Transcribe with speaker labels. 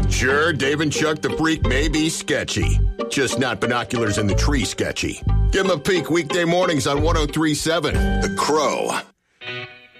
Speaker 1: Sure, Dave and Chuck the Freak may be sketchy. Just not binoculars in the tree sketchy. Give them a peek weekday mornings on 103.7 The Crow.